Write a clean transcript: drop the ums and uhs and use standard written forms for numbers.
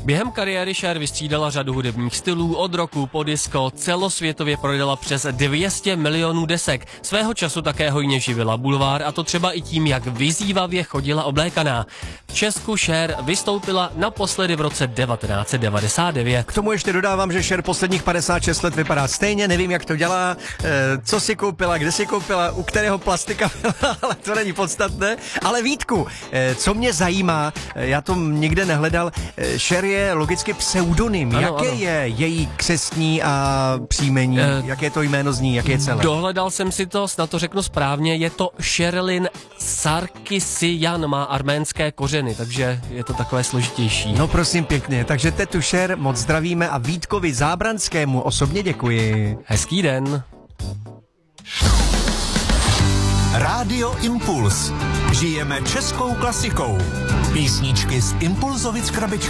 Během kariéry Cher vystřídala řadu hudebních stylů, od rocku po disco, celosvětově prodala přes 200 milionů desek. Svého času také hojně živila bulvár, a to třeba i tím, jak vyzývavě chodila oblékaná. V Česku Cher vystoupila naposledy v roce 1999. K tomu ještě dodávám, že Cher posledních 56 let vypadá stejně, nevím, jak to dělá, co si koupila, kde si koupila, u kterého plastika byla, ale to není podstatné. Ale Vítku, co mě zajímá, já to nikde nehledal, Cher je logicky pseudonym. Jaké je její křestní a příjmení? Jaké to jméno zní, jaké je celé? Dohledal jsem si to, snad to řeknu správně, je to Sherilyn Sarkisian, má arménské kořeny, takže je to takové složitější. No prosím pěkně, takže tetu Cher moc zdravíme a Vítkovi Zábranskému osobně děkuji. Hezký den. Rádio Impuls. Žijeme českou klasikou. Písničky z Impulzovic krabičky.